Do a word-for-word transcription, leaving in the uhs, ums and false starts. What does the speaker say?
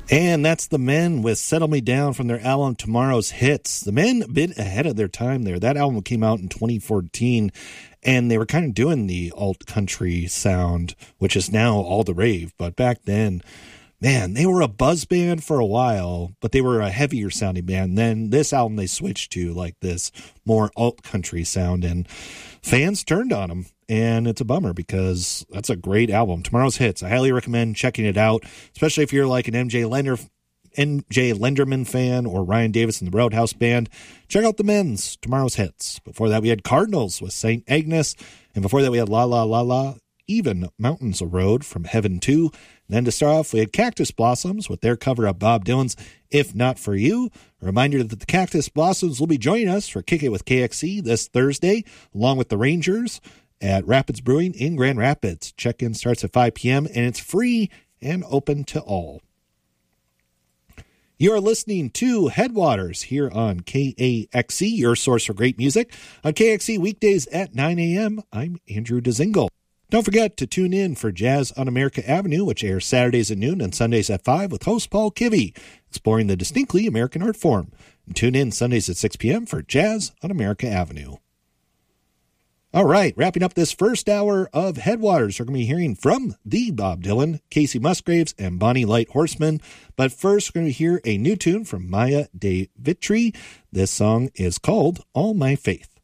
And that's the Men with Settle Me Down from their album Tomorrow's Hits. The Men a bit ahead of their time there. That album came out in twenty fourteen, and they were kind of doing the alt country sound, which is now all the rave. But back then, man, they were a buzz band for a while, but they were a heavier sounding band. Then this album they switched to like this more alt country sound, and fans turned on them. And it's a bummer because that's a great album. Tomorrow's Hits. I highly recommend checking it out, especially if you're like an M J Lender, M J Lenderman fan or Ryan Davis and the Roadhouse Band. Check out the Men's Tomorrow's Hits. Before that, we had Cardinals with Saint Agnes. And before that, we had La La La La, Even Mountains of Road from Heaven two. And then to start off, we had Cactus Blossoms with their cover of Bob Dylan's If Not For You. A reminder that the Cactus Blossoms will be joining us for Kick It with K X C this Thursday, along with the Rangers at Rapids Brewing in Grand Rapids. Check-in starts at five p.m. and it's free and open to all. You are listening to Headwaters here on K A X C, your source for great music. On K X C weekdays at nine a.m., I'm Andrew Dezingle. Don't forget to tune in for Jazz on America Avenue, which airs Saturdays at noon and Sundays at five with host Paul Kivy, exploring the distinctly American art form. And tune in Sundays at six p.m. for Jazz on America Avenue. All right, wrapping up this first hour of Headwaters, we're going to be hearing from the Bob Dylan, Casey Musgraves, and Bonnie Light Horseman. But first, we're going to hear a new tune from Maya de Vitry. This song is called All My Faith.